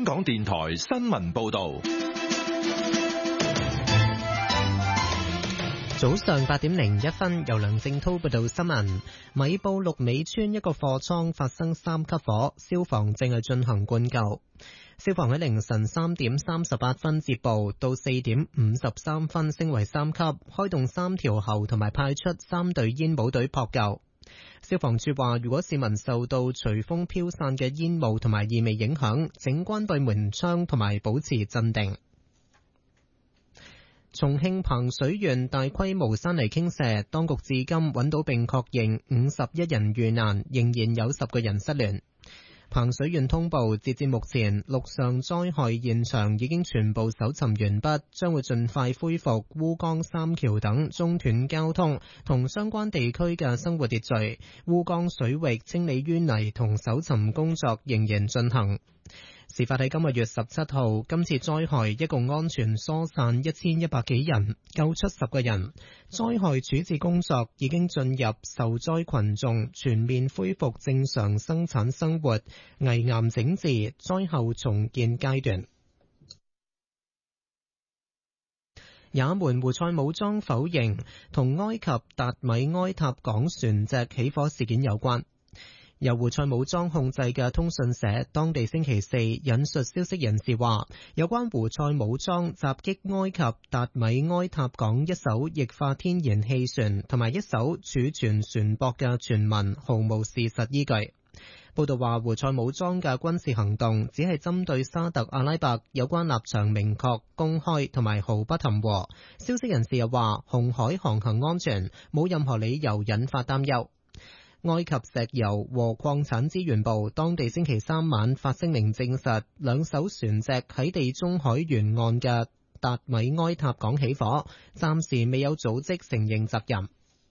港電台新聞報道。 早上8點01分，由梁正濤報道新聞。米埔綠美村一個貨倉發生3級火，消防正係進行灌救。消防喺凌晨3點38分接報，到4點53分升為3級，開動3條喉同埋派出3隊煙霧隊撲救。消防處話，如果市民受到隨風飄散嘅煙霧同埋異味影響，請關閉門窗同埋保持鎮定。重慶彭水縣大規模山泥傾瀉，當局至今揾到並確認51人遇難，仍然有10個人失聯。彭水縣通報，截至目前，陸上災害現場已經全部搜尋完畢，將會盡快恢復烏江三橋等中斷交通同相關地區嘅生活秩序。烏江水域清理淤泥同搜尋工作仍然進行。事發喺今個月17號，今次災害一共安全疏散1100幾人，救出10個人。災害處置工作已經進入受災群眾全面恢復正常生產生活、危癌整治、災後重建階段。也門胡塞武裝否認同埃及達米埃塔港船隻起火事件有關。由胡塞武裝控制嘅通訊社當地星期四引述消息人士話，有關胡塞武裝襲擊埃及達米埃塔港一艘液化天然氣船同埋一艘儲存船舶嘅傳聞毫無事實依據。報道話，胡塞武裝嘅軍事行動只係針對沙特阿拉伯，有關立場明確、公開同埋毫不含糊。消息人士又話，紅海航行安全，冇任何理由引發擔憂。埃及石油和礦產資源部當地星期三晚發聲明證實，兩艘船隻喺地中海沿岸嘅達米埃塔港起火，暫時未有組織承認責任。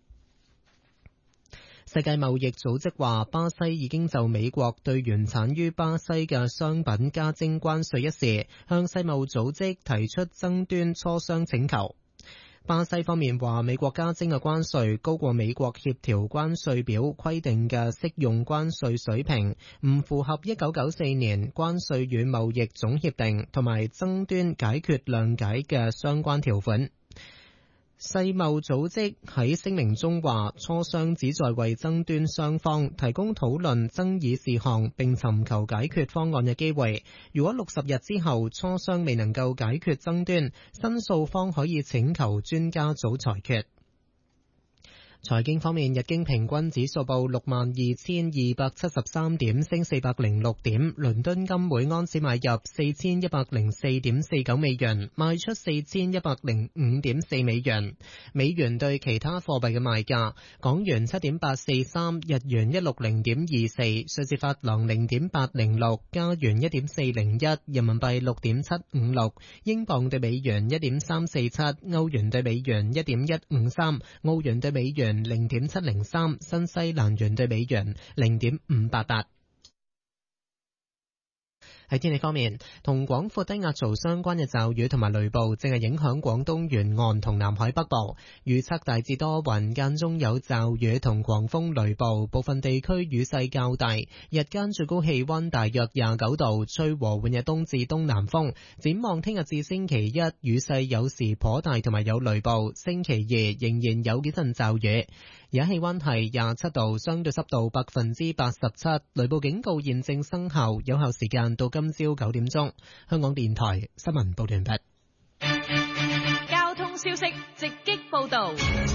世界貿易組織話，巴西已經就美國對原產於巴西嘅商品加徵關稅一事，向世貿組織提出爭端磋商請求。巴西方面話，美國加徵嘅關稅高過美國協調關稅表規定嘅適用關稅水平，唔符合1994年關稅與貿易總協定同埋爭端解決諒解嘅相關條款。世貿組織喺聲明中話，磋商旨在為爭端雙方提供討論爭議事項並尋求解決方案嘅機會。如果60日之後磋商未能夠解決爭端，申訴方可以請求專家組裁決。財經方面，日經平均指數報62,273點，升406點。倫敦金每安士買入4104.49美元，賣出4105.4美元。美元對其他貨幣嘅賣價：港元7.843，日元160.24，瑞士法郎0.806，加元1.401，人民幣6.756，英鎊對美元1.347，歐元對美元1.153，澳元對美元0.703，新西蘭元對美元0.588。喺天氣方面，同廣闊低壓槽相關嘅驟雨同埋雷暴正係影響廣東沿岸同南海北部，預測大致多雲，間中有驟雨同狂風雷暴，部分地區雨勢較大，日間最高氣溫大約29度，吹和緩嘅東至東南風。展望聽日至星期一，雨勢有時頗大同埋有雷暴，星期二仍然有幾陣驟雨。而家氣溫係27度，相對濕度87%，雷暴警告現正生效，有效時間到今朝9點鐘。香港電台新聞報道完畢。 交通消息直擊報道。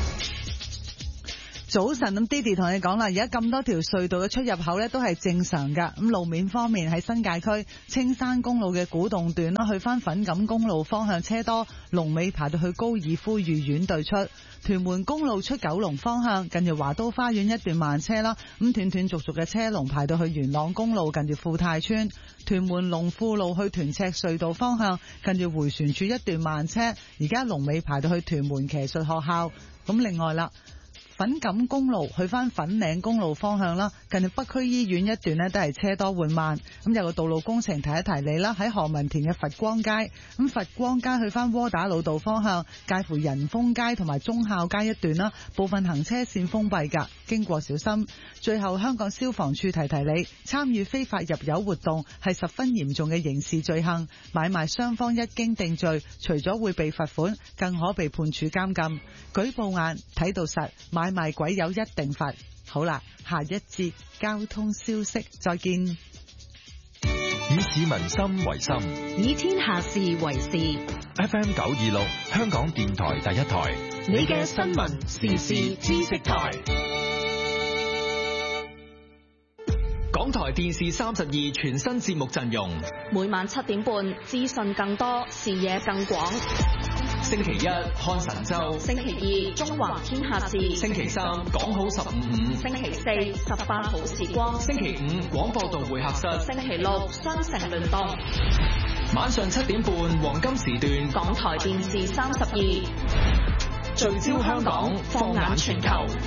早晨，咁 Didi 同你講啦，而家咁多條隧道嘅出入口咧都係正常噶。咁路面方面喺新界區青山公路嘅古洞段啦，去翻粉錦公路方向車多，龍尾排到去高爾夫御苑對出。屯門公路出九龍方向，近住華都花園一段慢車啦，咁斷斷續續嘅車龍排到去元朗公路近住富泰村。屯門龍富路去屯赤隧道方向，近住回旋處一段慢車，而家龍尾排到去屯門騎術學校。咁另外啦， 粉錦公路去翻粉嶺公路方向啦，近北區醫院一段呢都係車多緩慢。咁有個道路工程提一提你啦，喺何文田嘅佛光街，咁佛光街去翻窩打老道方向，介乎仁豐街同埋忠孝街一段啦，部分行車線封閉㗎，經過小心。最後香港消防處提提你，參與非法入油活動係十分嚴重嘅刑事罪行，買賣雙方一經定罪，除咗會被罰款，更可被判處監禁。舉報眼睇到實，買賣鬼友一定罰。好啦，下一節交通消息再見。 以市民心為心， 以天下事為事。 FM 926香港電台第一台， 你嘅新聞時事知識台。 港台電視32全新節目陣容， 每晚7點半，資訊更多，視野更廣。 星期一看神州， 星期二中華天下事， 星期三講好15/5， 星期四18好時光， 星期五廣播道會客室， 星期六雙城聯動。 晚上7點半黃金時段， 港台電視32 聚焦香港，放眼全球。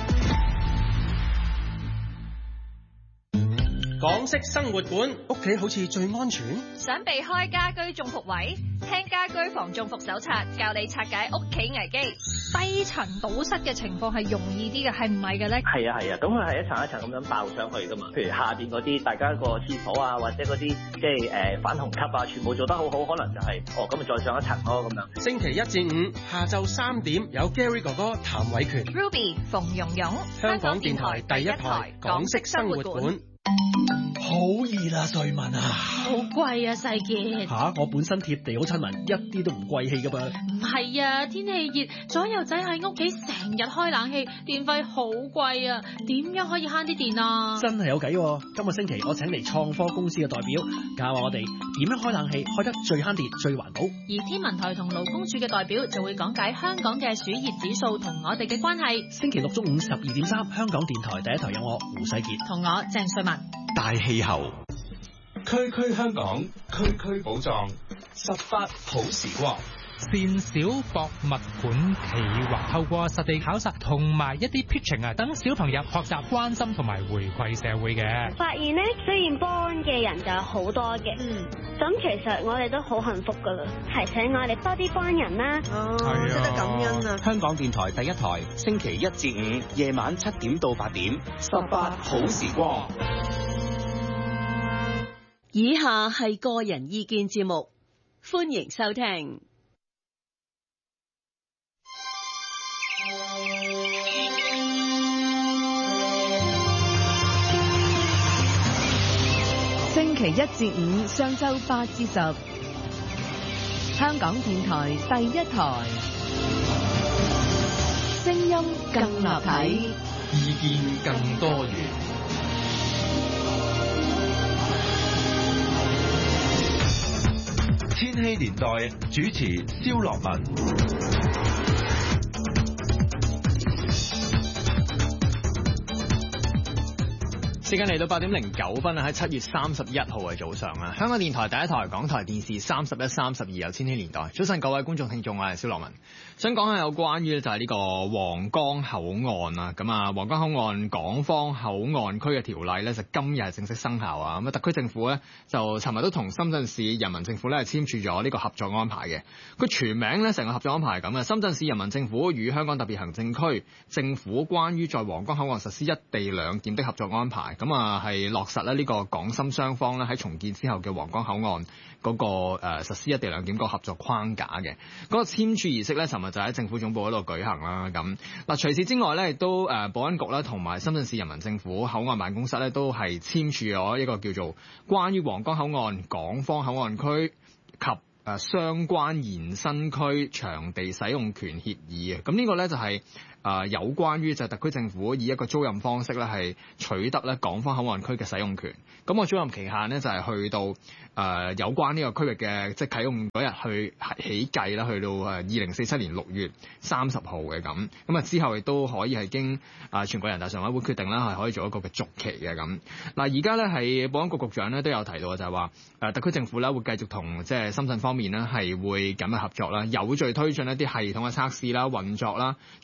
港式生活館，屋企好似最安全。 想避開家居中伏位？聽家居防中伏手冊，教你拆解屋企危機。低層堵塞嘅情況係容易啲嘅，係唔係嘅咧？ 係啊，咁佢係一層一層咁樣爆上去噶嘛。譬如下邊嗰啲，大家個廁所啊，或者嗰啲即係反虹吸啊，全部做得好好，可能就係咁咪再上一層咯咁樣。 星期1至5下晝3點有 Gary 哥哥譚偉權 Ruby 馮蓉蓉， 香港電台第一台港式生活館。 好熱啦，瑞文啊！ 好貴啊，世傑。 我本身貼地好親民，一啲都唔貴氣噶噃。 唔係啊，天氣熱，左右仔喺屋企成日開冷氣，電費好貴啊，點樣可以慳啲電啊？ 真係有計喎！今個星期我請嚟創科公司嘅代表，教我哋點樣開冷氣，開得最慳電、最環保。 而天文台同勞工處嘅代表就會講解香港嘅暑熱指數同我哋嘅關係。 星期六中午12:3，香港電台第一台有我胡世傑同我鄭瑞文。 大氣候， 區區香港，區區寶藏，18好時光。 善小博物館企劃透過實地考察同埋一啲 pitching 等小朋友學習關心同埋回饋社會嘅。 發現呢，雖然幫嘅人就有好多嘅，咁其實我哋都好幸福噶啦，提醒我哋多啲幫人啦。 識得感恩啊！香港電台第一台，星期1至5夜晚7點到8點，18好時光。 以下係個人意見節目，歡迎收聽。 星期1至5上晝8至10，香港電台第一台，聲音更立體， 意見更多元。千禧年代主持蕭樂文。 時間嚟到8點09分啊！喺7月31號嘅早上啊，香港電台第一台、港台電視31、32有千禧年代。早晨各位觀眾聽眾，我係蕭樂文，想講下有關於就係呢個皇崗口岸啊。咁啊，皇崗口岸港方口岸區嘅條例咧，就今日係正式生效啊。咁啊，特區政府咧就尋日都同深圳市人民政府咧係簽署咗呢個合作安排嘅。佢全名咧成個合作安排係咁啊，深圳市人民政府與香港特別行政區政府關於在皇崗口岸實施一地兩檢的合作安排。咁啊，係落實咧呢個港深雙方咧喺重建之後嘅皇崗口岸嗰個實施一地兩檢個合作框架嘅嗰個簽署儀式咧，尋日就喺政府總部嗰度舉行啦。咁嗱，除此之外咧，亦都保安局啦同埋深圳市人民政府口岸辦公室咧都係簽署咗一個叫做關於皇崗口岸港方口岸區及相關延伸區場地使用權協議啊。咁呢個咧就係有關於就特區政府以一個租賃方式咧係取得咧港方口岸區嘅使用權。咁個租賃期限咧就係去到有關呢個區域嘅即係啟用嗰日去起計啦，去到2047年6月30號嘅咁。咁啊之後亦都可以係經全國人大常委會決定啦，係可以做一個嘅續期嘅咁。嗱，而家咧係保安局局長咧都有提到就係話特區政府咧會繼續同即係深圳方面咧係會緊密合作啦，有序推進一啲系統嘅測試啦、運作啦，仲有一啲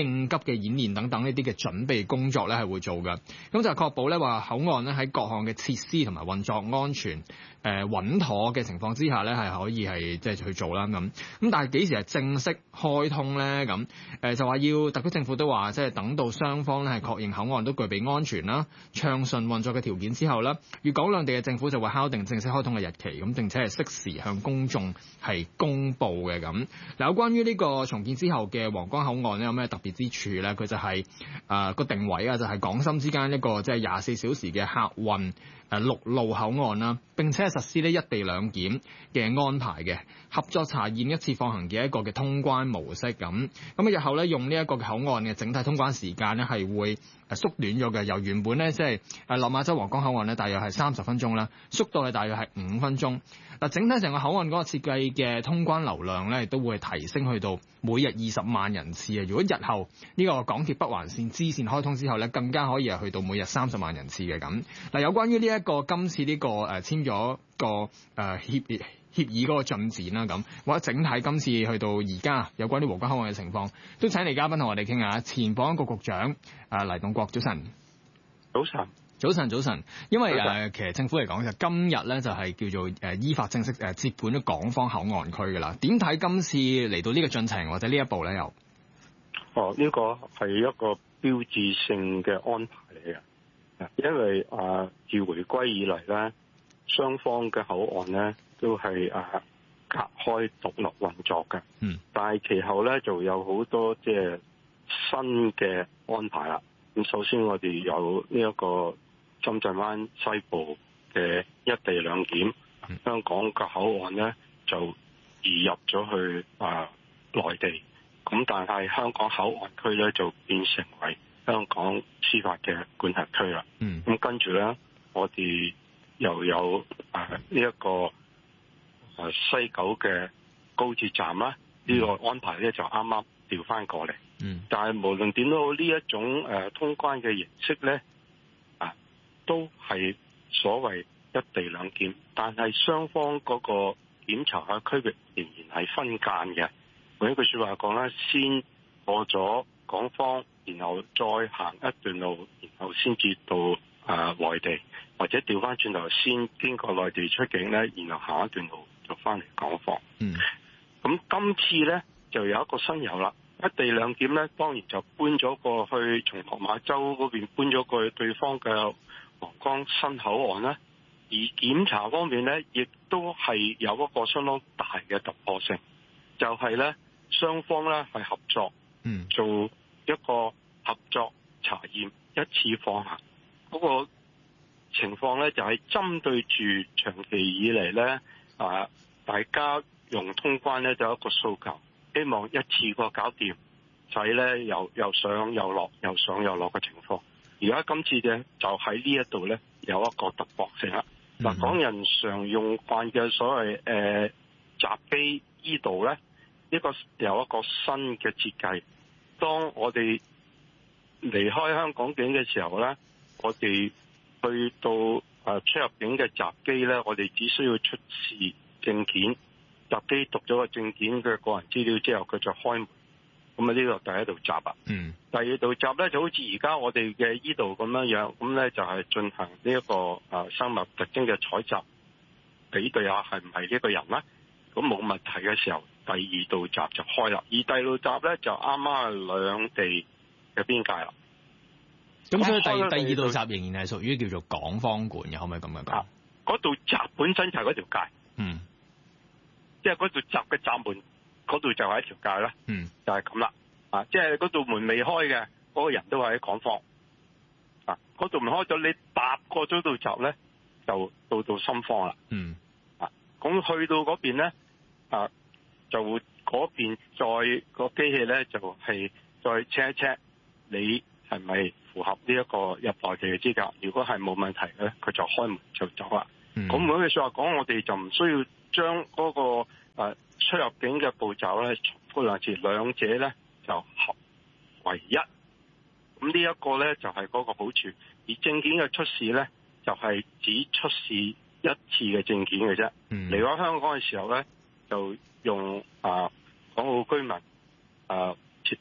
應急嘅演練等等呢啲嘅準備工作咧係會做嘅。咁就確保咧話口岸咧喺各項嘅設施同埋運作安全穩妥嘅情況之下咧係可以係即係去做啦咁。但係幾時係正式開通咧？咁就話要特區政府都話即係等到雙方咧係確認口岸都具備安全啦、暢順運作嘅條件之後咧，粵港兩地嘅政府就會敲定正式開通嘅日期，咁並且係適時向公眾係公佈嘅咁。嗱，有關於呢個重建之後嘅皇崗口岸咧有咩特別之處咧？佢就係個定位啊，就係港深之間一個即係24小時嘅客運陸路口岸啦，並且係實施呢一地兩檢嘅安排嘅合作查驗一次放行嘅一個嘅通關模式咁。咁日後咧用呢一個口岸嘅整體通關時間咧係會縮短咗嘅，由原本咧即係落馬洲皇崗口岸咧大約係30分鐘啦，縮到係大約係5分鐘。嗱，整體成個口岸嗰個設計嘅通關流量咧，亦都會提升去到每日20萬人次啊！如果日後呢個港鐵北環線支線開通之後咧，更加可以係去到每日30萬人次嘅咁。嗱，有關於呢一個今次呢個簽咗個協議嗰個進展啦咁，或者整體今次去到而家有關啲皇崗口岸嘅情況，都請嚟嘉賓同我哋傾下。前保安局局長黎棟國，早晨。早晨，因為其實政府嚟講就今日咧就係叫做依法正式接管咗港方口岸區㗎啦。點睇今次嚟到呢個進程或者呢一步咧？又呢個係一個標誌性嘅安排嚟嘅，因為自回歸以嚟咧，雙方嘅口岸咧都係隔開獨立運作嘅。但係其後咧就有好多即係新嘅安排啦。咁首先我哋有呢一個深圳灣西部嘅一地兩檢，香港嘅口岸咧就移入咗去內地，咁但係香港口岸區咧就變成為香港司法嘅管轄區啦。咁跟住咧，我哋又有呢一個西九嘅高鐵站啦，呢個安排咧就啱啱調翻過嚟。但係無論點都好，呢一種通關嘅形式咧，都係所謂一地兩檢，但係雙方嗰個檢查嘅區域仍然係分間嘅。換一句說話講啦，先過咗港方，然後再行一段路，然後先至到內地，或者調翻轉頭先經過內地出境咧，然後行一段路就翻嚟港方。咁今次咧就有一個新猷啦。一地兩檢咧，當然就搬咗過去，從落馬洲嗰邊搬咗過去對方嘅皇崗新口岸啦。而檢查方面咧，亦都係有一個相當大嘅突破性，就係咧雙方咧係合作，做一個合作查驗一次放行嗰個情況咧，就係針對住長期以嚟咧大家用通關咧就有一個訴求。希望一次過搞掂，就係咧又上又落，又上又落嘅情況。而家今次嘅就喺呢一度咧有一個突破性啦。嗱，港人常用慣嘅所謂閘機依道咧，呢個有一個新嘅設計。當我哋離開香港境嘅時候咧，我哋去到出入境嘅閘機咧，我哋只需要出示證件。閘機讀咗個證件嘅個人資料之後，佢就開門。咁呢個第一道閘啊。第二道閘咧就好似而家我哋嘅依度咁樣，咁咧就係進行呢一個生物特徵嘅採集，比對下係唔係呢個人啦。咁冇問題嘅時候，第二道閘就開啦。而第二道閘咧就啱啱係兩地嘅邊界啦。 咁所以第二道閘仍然係屬於叫做港方管嘅，可唔可以咁樣講？ 嗰道閘本身就係嗰條界。即係嗰度閘嘅閘門，嗰度就係一條界啦。就係咁啦。即係嗰道門未開嘅，嗰個人都係喺港方。嗰道門開咗，你踏過咗道閘咧，就到深方啦。咁去到嗰邊咧，就嗰邊再個機器咧，就係再 check 一 check 你係咪符合呢一個入內地嘅資格。如果係冇問題嘅咧，佢就開門就走啦。咁每句説話講，我哋就唔需要將嗰個出入境嘅步驟咧重複兩次，兩者咧就合為一。咁呢一個咧就係嗰個好處。而證件嘅出示咧就係只出示一次嘅證件嘅啫。離開香港嘅時候咧就用港澳居民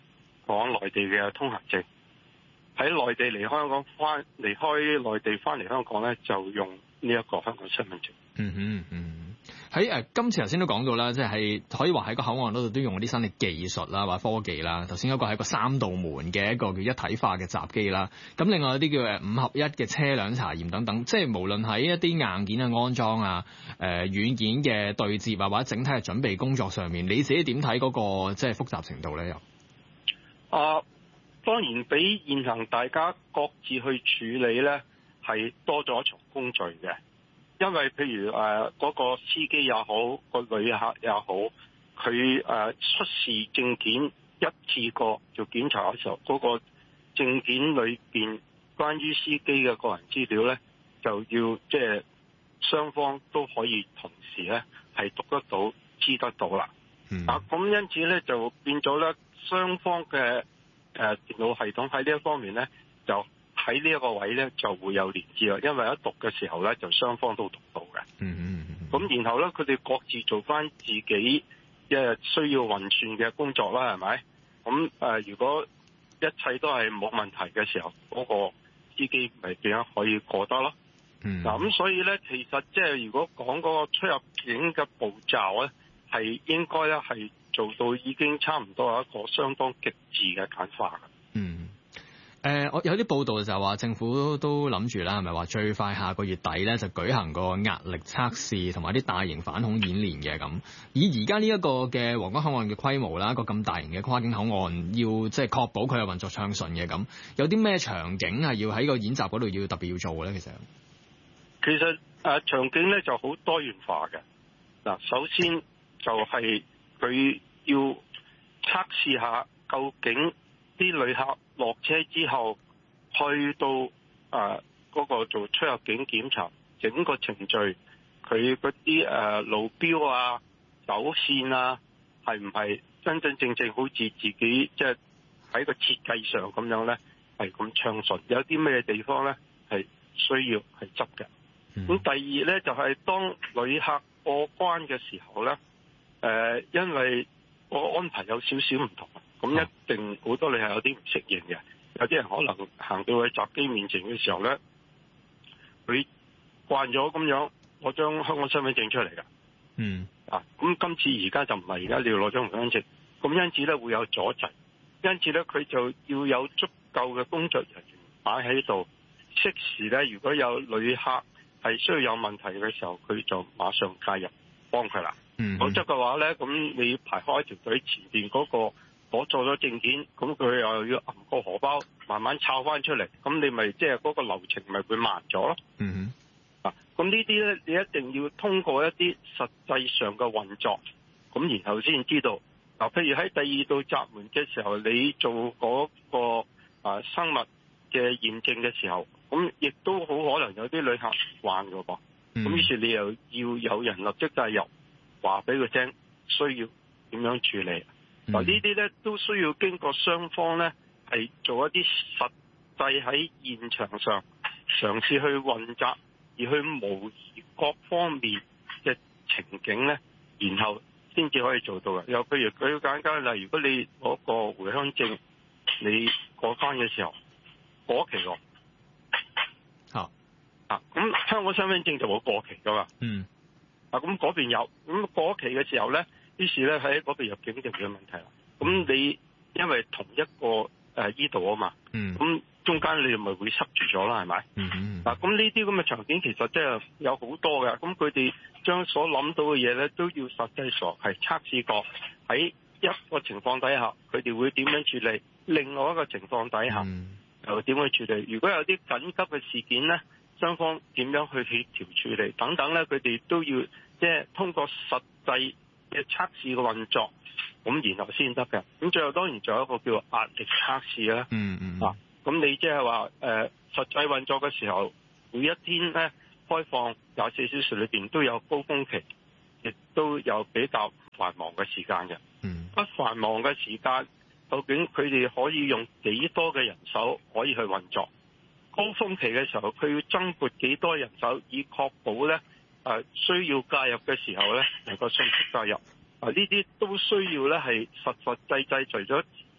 港內地嘅通行證。喺內地離開內地翻嚟香港咧，就用呢一個香港身份證。 喺今次頭先都講到啦，即係可以話喺個口岸嗰度都用啲新嘅技術啦，或者科技啦。頭先嗰個係一個3道門嘅一個叫一體化嘅閘機啦。咁另外有啲叫5合1嘅車輛查驗等等，即係無論喺一啲硬件嘅安裝啊、軟件嘅對接啊，或者整體嘅準備工作上面，你自己點睇嗰個即係複雜程度咧？又當然比現行大家各自去處理咧，係多咗一重工序嘅。因為譬如嗰個司機也好，個旅客也好，佢出示證件一次過做檢查嘅時候，嗰個證件裏邊關於司機嘅個人資料咧，就要即係雙方都可以同時咧係讀得到、知得到啦。咁因此咧就變咗咧，雙方嘅電腦系統喺呢一方面咧就喺呢一個位咧就會有連接啦，因為一讀嘅時候咧就雙方都讀到嘅。咁然後咧佢哋各自做翻自己需要運算嘅工作啦，係咪？咁如果一切都係冇問題嘅時候，嗰個司機咪點樣可以過得咯？咁所以咧，其實即係如果講嗰個出入境嘅步驟咧，係應該咧係做到已經差唔多有一個相當極致嘅簡化嘅。 我有啲報道就話政府都諗住啦，係咪話最快下個月底咧就舉行個壓力測試同埋啲大型反恐演練嘅咁。以而家呢一個嘅皇崗口岸嘅規模啦，一個咁大型嘅跨境口岸，要即係確保佢嘅運作暢順嘅咁，有啲咩場景係要喺個演習嗰度要特別要做嘅咧？其實場景咧就好多元化嘅。嗱，首先就係佢要測試下究竟啲旅客落車之後，去到嗰個做出入境檢查，整個程序佢嗰啲路標啊、走線啊，係唔係真真正正好似自己即係喺個設計上咁樣咧，係咁暢順？有啲咩地方咧係需要係執嘅？咁第二咧就係當旅客過關嘅時候咧，因為個安排有少少唔同。咁一定好多旅客有啲唔適應嘅，有啲人可能行到去閘機面前嘅時候咧，佢慣咗咁樣攞張香港身份證出嚟㗎。咁今次而家就唔係，而家你要攞張身份證，咁因此咧會有阻滯，因此咧佢就要有足夠嘅工作人員擺喺度，適時咧如果有旅客係需要有問題嘅時候，佢就馬上介入幫佢啦。否則嘅話咧，咁你排開一條隊，前邊嗰個攞錯咗證件，咁佢又要揞個荷包慢慢抄翻出嚟，咁你咪即係嗰個流程咪會慢咗咯。咁呢啲咧，你一定要通過一啲實際上嘅運作，咁然後先知道。譬如喺第二道閘門嘅時候，你做嗰個生物嘅驗證嘅時候，咁亦都好可能有啲旅客唔慣㗎噃。咁於是你又要有人立即介入，話俾佢聽需要點樣處理。呢啲咧都需要經過雙方咧係做一啲實際喺現場上嘗試去混雜，而去模擬各方面嘅情景咧，然後先至可以做到嘅。又譬如舉簡單例，如果你嗰個回鄉證你過關嘅時候過期喎，咁香港身份證就冇過期噶嘛。咁嗰邊有，咁過期嘅時候咧，於是咧喺嗰邊入境就會有問題啦。咁你因為同一個依度啊嘛，咁中間你咪會塞住咗啦，係咪？咁呢啲咁嘅場景其實即係有好多嘅，咁佢哋將所諗到嘅嘢咧都要實際上係測試過，喺一個情況底下佢哋會點樣處理，另外一個情況底下又點樣處理。如果有啲緊急嘅事件咧，雙方點樣去協調處理等等咧，佢哋都要即係通過實際嘅測試嘅運作，咁然後先得嘅。咁最後當然仲有一個叫做壓力測試啦。咁你即係話實際運作嘅時候，每一天咧開放24小時裏邊都有高峰期，亦都有比較繁忙嘅時間嘅。不繁忙嘅時間，究竟佢哋可以用幾多嘅人手可以去運作？高峰期嘅時候，佢要增撥幾多人手，以確保咧需要介入嘅時候咧能夠迅速介入。呢啲都需要咧係實實際際，除咗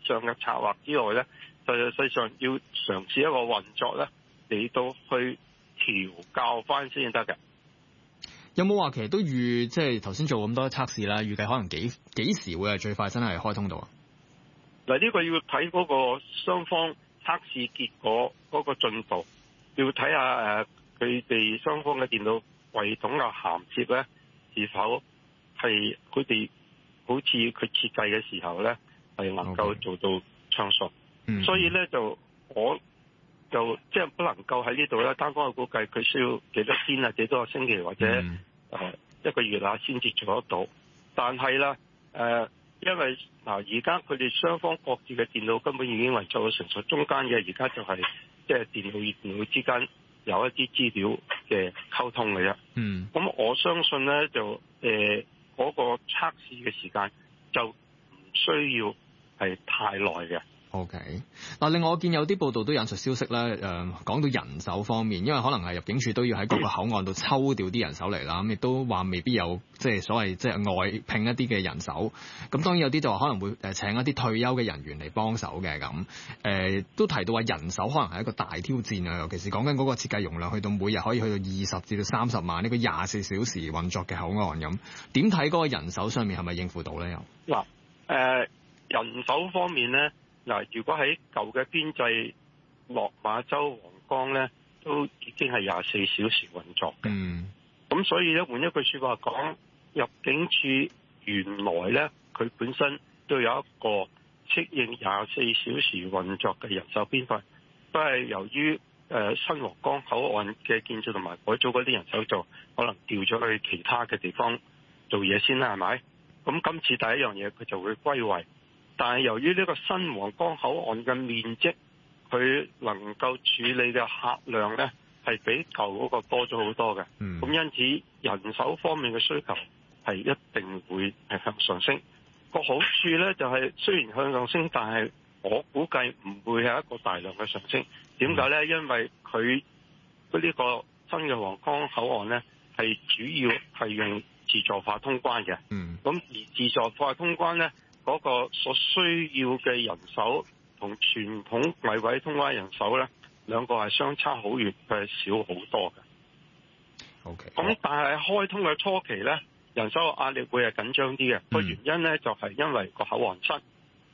上嘅策劃之外咧，實際上要嘗試一個運作咧，嚟到去調校翻先得嘅。 有冇話其實都預即係頭先做咁多測試啦，預計可能幾時會係最快真係開通到啊？ 嗱，呢個要睇嗰個雙方測試結果嗰個進度，要睇下佢哋雙方嘅電腦系統嘅銜接咧，是否係佢哋好似佢設計嘅時候咧係能夠做到暢順。所以咧我就即係不能夠喺呢度咧單方去估計佢需要幾多天啊、幾多個星期或者一個月啊先至做得到。但係啦因為而家佢哋雙方各自嘅電腦根本已經運作到成熟，中間嘅而家就係即係電腦與電腦之間有一啲資料嘅溝通嘅啫。咁我相信咧就嗰個測試嘅時間就唔需要係太耐嘅。 OK， 嗱，另外我見有啲報道都引述消息咧，講到人手方面，因為可能係入境處都要喺各個口岸度抽調啲人手嚟啦，咁亦都話未必有即係所謂即係外聘一啲嘅人手，咁當然有啲就話可能會請一啲退休嘅人員嚟幫手嘅咁，都提到話人手可能係一個大挑戰啊，尤其是講緊嗰個設計容量去到每日可以去到20至到30萬呢個24小時運作嘅口岸咁，點睇嗰個人手上面係咪應付到咧？又嗱人手方面咧。嗱，如果喺舊嘅編制落馬洲皇崗咧，都已經係24小時運作嘅。咁所以咧，換一句説話講，入境處原來咧，佢本身都有一個適應24小時運作嘅人手編配，都係由於新皇崗口岸嘅建設同埋改組嗰啲人手就可能調咗去其他嘅地方做嘢先啦，係咪？咁今次第一樣嘢佢就會歸位。但係由於呢個新皇崗口岸嘅面積，佢能夠處理嘅客量咧係比舊嗰個多咗好多嘅。咁因此人手方面嘅需求係一定會係向上升。個好處咧就係雖然向上升，但係我估計唔會係一個大量嘅上升。點解咧？因為佢呢個新嘅皇崗口岸咧係主要係用自助化通關嘅。咁而自助化通關咧，嗰個所需要嘅人手同傳統櫃位通關人手咧，兩個係相差好遠，佢係少好多嘅。咁但係開通嘅初期咧，人手嘅壓力會係緊張啲嘅。個原因咧就係因為個口岸新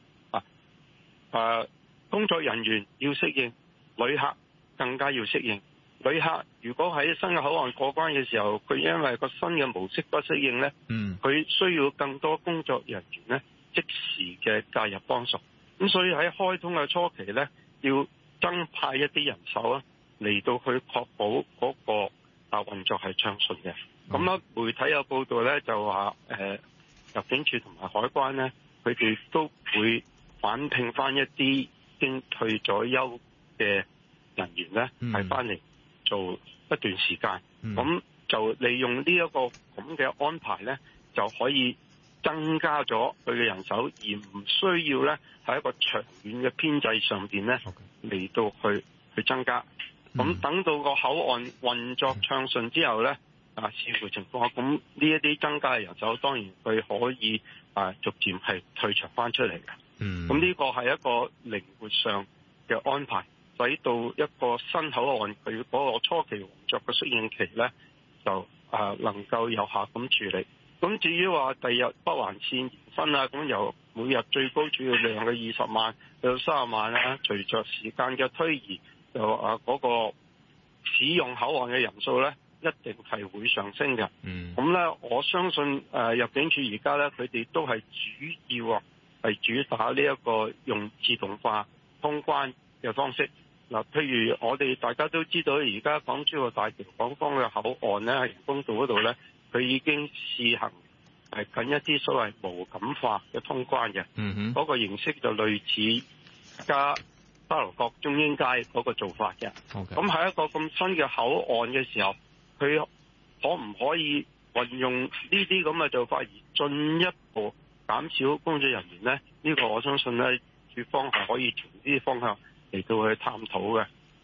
工作人員要適應，旅客更加要適應。旅客如果喺新嘅口岸過關嘅時候，佢因為個新嘅模式不適應咧，佢需要更多工作人員咧即時嘅介入幫助。咁所以喺開通嘅初期咧，要增派一啲人手啊，嚟到去確保嗰個運作係暢順嘅。咁咧媒體有報道咧就話入境處同埋海關咧，佢哋都會返聘翻一啲已經退咗休嘅人員咧，係翻嚟做一段時間。咁就利用呢一個咁嘅安排咧，就可以增加咗佢嘅人手，而唔需要咧喺一個長遠嘅編制上邊咧嚟到去增加。咁等到個口岸運作暢順之後咧，視乎情況，咁呢一啲增加嘅人手，當然佢可以逐漸係退場翻出嚟嘅。咁呢個係一個靈活上嘅安排，使到一個新口岸佢嗰個初期運作嘅適應期咧，就能夠有效咁處理。咁至於話第日北環線延伸啊，咁由每日最高主要量嘅20萬到30萬啦，隨着時間嘅推移，就嗰個使用口岸嘅人數咧，一定係會上升嘅。咁咧，我相信入境處而家咧，佢哋都係主要係主打呢一個用自動化通關嘅方式。嗱，譬如我哋大家都知道，而家港珠澳大橋港方嘅口岸咧，喺人工島嗰度咧，佢已經試行緊一啲所謂無感化嘅通關嘅。嗰個形式就類似加沙頭角中英街嗰個做法嘅。咁喺一個咁新嘅口岸嘅時候，佢可唔可以運用呢啲咁嘅做法而進一步減少工作人員咧？呢個我相信咧，處方係可以從呢啲方向嚟到去探討嘅。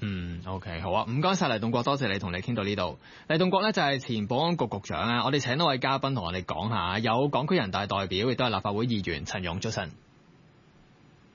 OK， 好啊，唔該晒黎棟國，多謝你同你傾到呢度。黎棟國呢就係前保安局局長啊，我哋請多位嘉賓同我哋講下，有港區人大代表亦都係立法會議員陳勇，早晨。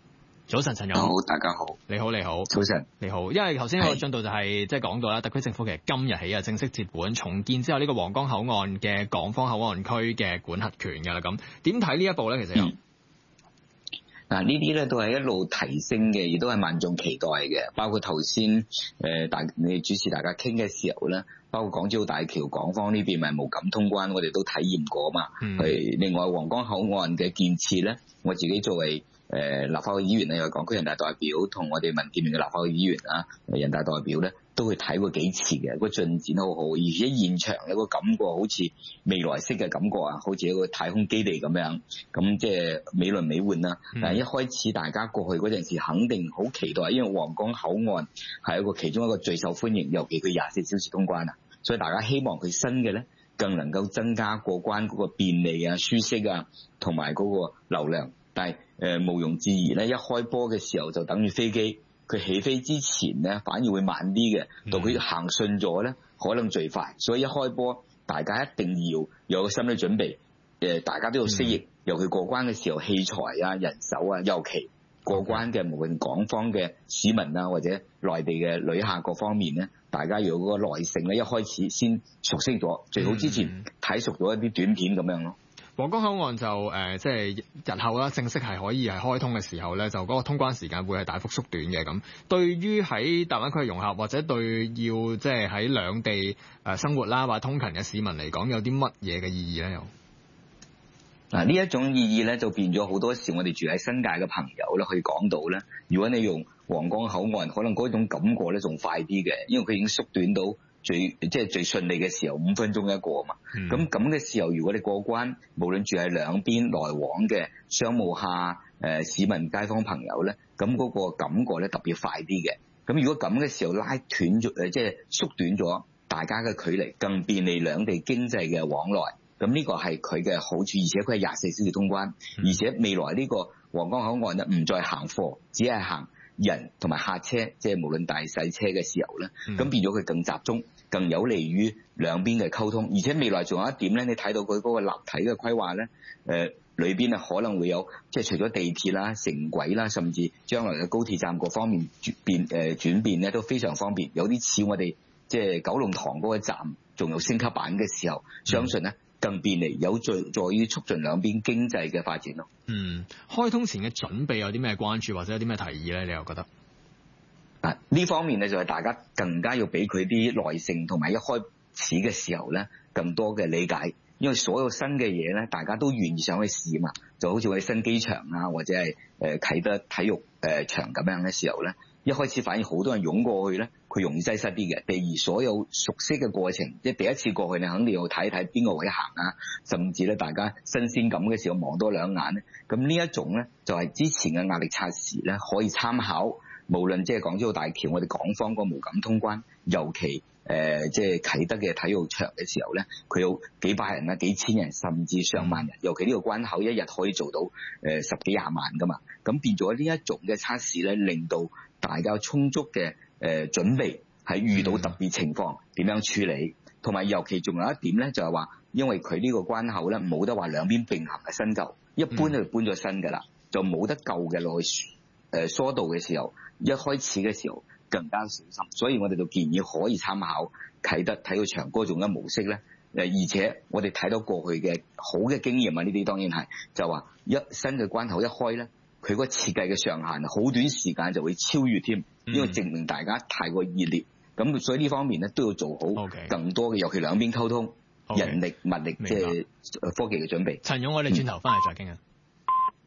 早晨，陳勇。 好，大家好。 你好，你好。 早晨， 你好。因為頭先個進度就係即係講到啦，特區政府其實今日起啊正式接管重建之後呢個皇崗口岸嘅港方口岸區嘅管轄權㗎啦。咁點睇呢一步咧？其實有嗱，呢啲咧都係一路提升嘅，亦都係萬眾期待嘅。包括頭先你主持大家傾嘅時候咧，包括港珠澳大橋港方呢邊咪無感通關，我哋都體驗過嘛。另外皇崗口岸嘅建設咧，我自己作為立法會議員又係港區人大代表，同我哋民建聯嘅立法會議員啊，人大代表咧都去睇過幾次嘅，個進展好好，而且現場有個感覺好似未來式嘅感覺啊，好似一個太空基地咁樣，咁即係美輪美奐啦。但係一開始大家過去嗰陣時肯定好期待，因為皇崗口岸係一個其中一個最受歡迎，尤其佢24小時通關啊，所以大家希望佢新嘅咧更能夠增加過關嗰個便利啊、舒適啊，同埋嗰個流量。但係毋庸置疑咧，一開波嘅時候就等於飛機，佢起飛之前咧反而會慢啲嘅，到佢行順咗咧可能最快。所以一開波，大家一定要有個心理準備，大家都要適應。尤其過關嘅時候，器材啊、人手啊，尤其過關嘅無論港方嘅市民啊，或者內地嘅旅客各方面咧，大家要有嗰個耐性咧，一開始先熟悉咗，最好之前睇熟咗一啲短片咁樣咯。 皇崗口岸就即係日後啦，正式係可以係開通嘅時候咧，就嗰個通關時間會係大幅縮短嘅。咁對於喺大灣區嘅融合，或者對要即係喺兩地生活啦或者通勤嘅市民嚟講，有啲乜嘢嘅意義咧？又嗱，呢一種意義咧，就變咗好多時我哋住喺新界嘅朋友咧，可以講到咧，如果你用皇崗口岸，可能嗰種感覺咧仲快啲嘅，因為佢已經縮短到最順利嘅時候5分鐘一個嘛。咁嘅時候，如果你過關，無論住喺兩邊來往嘅商務客、市民街坊朋友咧，咁嗰個感覺咧特別快啲嘅。咁如果咁嘅時候拉斷咗，即係縮短咗大家嘅距離，更便利兩地經濟嘅往來。咁呢個係佢嘅好處，而且佢係24小時通關，而且未來呢個皇崗口岸咧唔再行貨，只係行人同埋客車，即係無論大細車嘅時候咧，咁變咗佢更集中，更有利於兩邊嘅溝通。而且未來仲有一點咧，你睇到佢嗰個立體嘅規劃咧，裏邊啊可能會有即係除咗地鐵啦、城軌啦，甚至將來嘅高鐵站各方面轉變咧都非常方便。有啲似我哋即係九龍塘嗰個站仲有升級版嘅時候，相信咧更便利，有助於促進兩邊經濟嘅發展咯。 開通前嘅準備有啲咩關注或者有啲咩提議咧？你又覺得？ 呢方面咧就係大家更加要俾佢啲耐性，同埋一開始嘅時候咧更多嘅理解，因為所有新嘅嘢咧大家都願意想去試嘛，就好似我哋新機場啊或者係啟德體育場咁樣嘅時候咧，一開始反而好多人湧過去咧，佢容易擠塞啲嘅。第二，所有熟悉嘅過程，即係第一次過去你肯定要睇一睇邊個位行啊，甚至咧大家新鮮感嘅時候望多兩眼咧，咁呢一種咧就係之前嘅壓力測試咧可以參考。無論即係港珠澳大橋，我哋港方個無感通關，尤其即係啟德嘅體育場嘅時候咧，佢有幾百人啊、幾千人，甚至上萬人。尤其呢個關口一日可以做到10幾20萬噶嘛，咁變咗呢一種嘅測試咧，令到大家有充足嘅準備，係遇到特別情況點樣處理。同埋尤其仲有一點咧，就係話，因為佢呢個關口咧冇得話兩邊並行嘅新舊，一般就搬咗新噶啦，就冇得舊嘅落去疏導嘅時候。一開始嘅時候更加小心，所以我哋就建議可以參考啟德體育場嗰種嘅模式咧。而且我哋睇到過去嘅好嘅經驗啊，呢啲當然係就話新嘅關口一開咧，佢個設計嘅上限好短時間就會超越添，因為證明大家太過熱烈。咁所以呢方面咧都要做好更多嘅，尤其兩邊溝通、人力物力即係科技嘅準備。 陳勇，我哋轉頭翻嚟再傾啊。